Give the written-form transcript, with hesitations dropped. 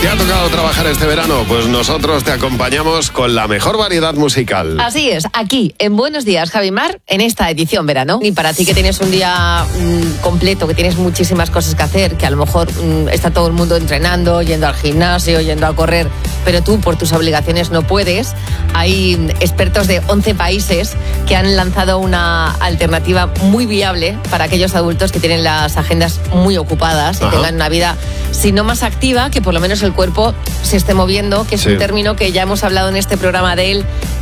¿Te ha tocado trabajar este verano? Pues nosotros te acompañamos con la mejor variedad musical. Así es, aquí en Buenos Días, Javi Mar, en esta edición verano. Y para ti que tienes un día completo, que tienes muchísimas cosas que hacer, que a lo mejor está todo el mundo entrenando, yendo al gimnasio, yendo a correr, pero tú por tus obligaciones no puedes, hay expertos de 11 países que han lanzado una alternativa muy viable para aquellos adultos que tienen las agendas muy ocupadas y tengan una vida, si no más activa, que por lo menos el cuerpo se esté moviendo, que es un término que ya hemos hablado en este programa de él